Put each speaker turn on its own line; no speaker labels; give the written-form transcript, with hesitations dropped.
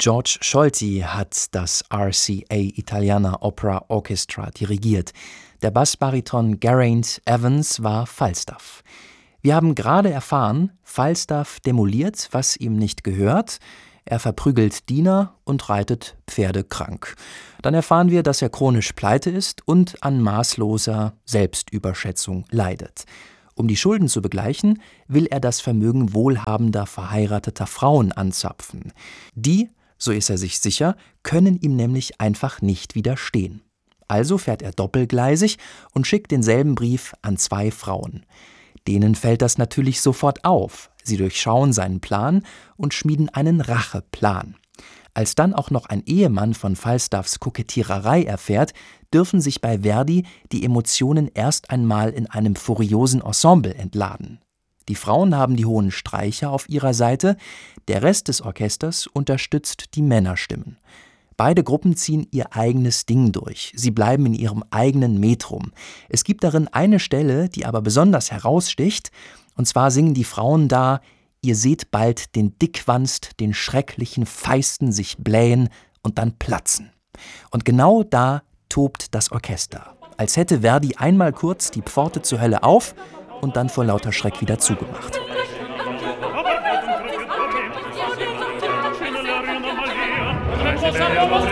George Scholti hat das RCA Italiana Opera Orchestra dirigiert. Der Bassbariton Geraint Evans war Falstaff. Wir haben gerade erfahren, Falstaff demoliert, was ihm nicht gehört, er verprügelt Diener und reitet Pferde krank. Dann erfahren wir, dass er chronisch pleite ist und an maßloser Selbstüberschätzung leidet. Um die Schulden zu begleichen, will er das Vermögen wohlhabender verheirateter Frauen anzapfen. Die, so ist er sich sicher, können ihm nämlich einfach nicht widerstehen. Also fährt er doppelgleisig und schickt denselben Brief an 2 Frauen. Denen fällt das natürlich sofort auf. Sie durchschauen seinen Plan und schmieden einen Racheplan. Als dann auch noch ein Ehemann von Falstaffs Kokettiererei erfährt, dürfen sich bei Verdi die Emotionen erst einmal in einem furiosen Ensemble entladen. Die Frauen haben die hohen Streicher auf ihrer Seite, der Rest des Orchesters unterstützt die Männerstimmen. Beide Gruppen ziehen ihr eigenes Ding durch, sie bleiben in ihrem eigenen Metrum. Es gibt darin eine Stelle, die aber besonders heraussticht, und zwar singen die Frauen da: Ihr seht bald den Dickwanst, den schrecklichen Feisten sich blähen und dann platzen. Und genau da tobt das Orchester, als hätte Verdi einmal kurz die Pforte zur Hölle auf und dann vor lauter Schreck wieder zugemacht.
Vamos